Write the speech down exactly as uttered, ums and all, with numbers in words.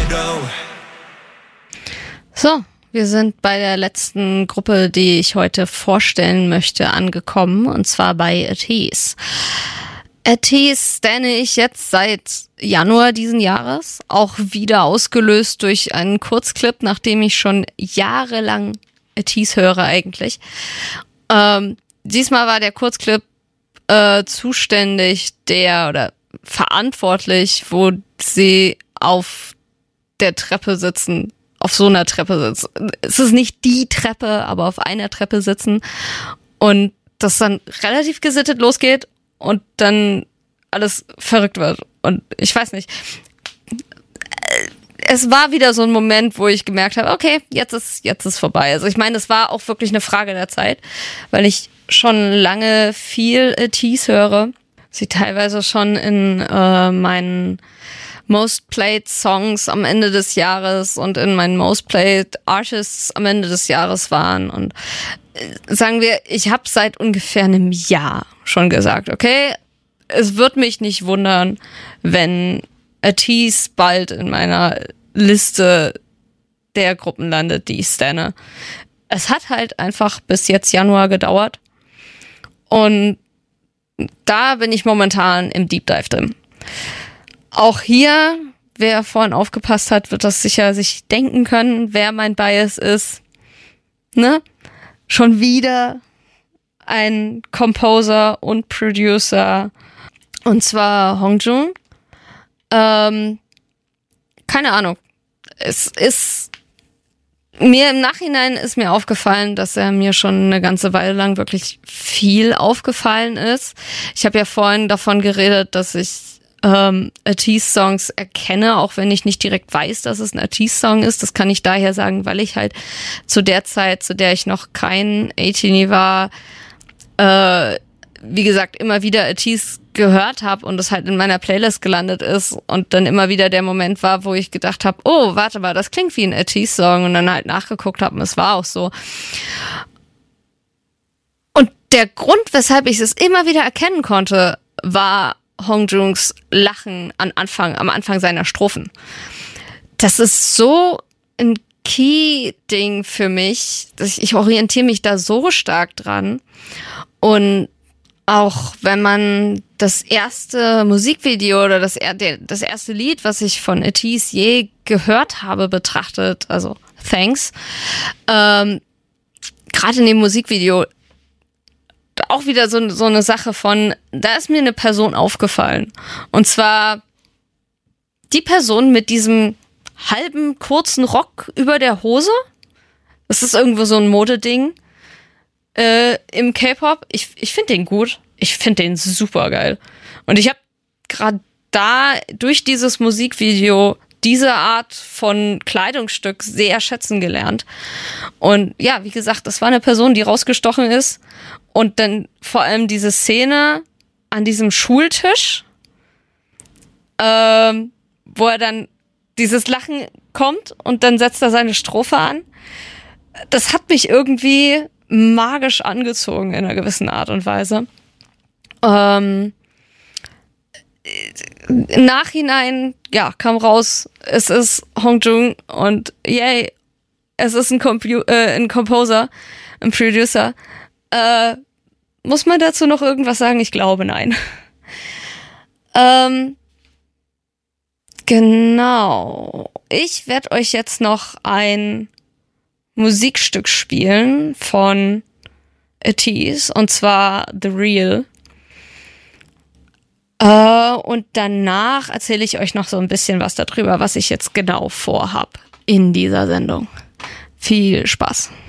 So, wir sind bei der letzten Gruppe, die ich heute vorstellen möchte, angekommen, und zwar bei Ateez. Ateez stenne ich jetzt seit Januar diesen Jahres, auch wieder ausgelöst durch einen Kurzclip, nachdem ich schon jahrelang Ateez höre eigentlich. Ähm, diesmal war der Kurzclip äh, zuständig, der oder verantwortlich, wo sie auf der Treppe sitzen, auf so einer Treppe sitzen. Es ist nicht die Treppe, aber auf einer Treppe sitzen und das dann relativ gesittet losgeht und dann alles verrückt wird. Und ich weiß nicht. Es war wieder so ein Moment, wo ich gemerkt habe, okay, jetzt ist jetzt ist vorbei. Also ich meine, es war auch wirklich eine Frage der Zeit, weil ich schon lange viel Ateez höre. Sie teilweise schon in äh, meinen Most Played Songs am Ende des Jahres und in meinen Most Played Artists am Ende des Jahres waren. Und äh, sagen wir, ich habe seit ungefähr einem Jahr schon gesagt, okay, es wird mich nicht wundern, wenn Ateez bald in meiner Liste der Gruppen landet, die ich stanne. Es hat halt einfach bis jetzt Januar gedauert. Und da bin ich momentan im Deep Dive drin. Auch hier, wer vorhin aufgepasst hat, wird das sicher sich denken können, wer mein Bias ist. Ne? Schon wieder ein Composer und Producer, und zwar Hongjoong. Ähm, keine Ahnung. Es ist mir im Nachhinein ist mir aufgefallen, dass er mir schon eine ganze Weile lang wirklich viel aufgefallen ist. Ich habe ja vorhin davon geredet, dass ich ähm, Ateez-Songs erkenne, auch wenn ich nicht direkt weiß, dass es ein Ateez-Song ist. Das kann ich daher sagen, weil ich halt zu der Zeit, zu der ich noch kein A-Teenie war, äh, wie gesagt, immer wieder Ateez gehört habe und es halt in meiner Playlist gelandet ist und dann immer wieder der Moment war, wo ich gedacht habe, oh, warte mal, das klingt wie ein Ateez-Song, und dann halt nachgeguckt habe und es war auch so. Und der Grund, weshalb ich es immer wieder erkennen konnte, war Hongjoongs Lachen am Anfang, am Anfang seiner Strophen. Das ist so ein Key-Ding für mich, dass ich, ich orientiere mich da so stark dran. Und auch wenn man das erste Musikvideo oder das, das erste Lied, was ich von Ateez je gehört habe, betrachtet, also Thanks, ähm, gerade in dem Musikvideo auch wieder so, so eine Sache von, da ist mir eine Person aufgefallen. Und zwar die Person mit diesem halben kurzen Rock über der Hose. Das ist irgendwo so ein Modeding. Äh, im K-Pop. Ich, ich finde den gut. Ich finde den super geil. Und ich habe gerade da durch dieses Musikvideo diese Art von Kleidungsstück sehr schätzen gelernt. Und ja, wie gesagt, das war eine Person, die rausgestochen ist. Und dann vor allem diese Szene an diesem Schultisch, ähm, wo er dann dieses Lachen kommt und dann setzt er seine Strophe an. Das hat mich irgendwie magisch angezogen in einer gewissen Art und Weise. Ähm, Im Nachhinein, ja, kam raus, es ist Hongjoong und yay, es ist ein, Compu- äh, ein Composer, ein Producer. Äh, muss man dazu noch irgendwas sagen? Ich glaube, nein. ähm, genau. Ich werde euch jetzt noch ein Musikstück spielen von Ateez, und zwar The Real. Äh, und danach erzähle ich euch noch so ein bisschen was darüber, was ich jetzt genau vorhab in dieser Sendung. Viel Spaß.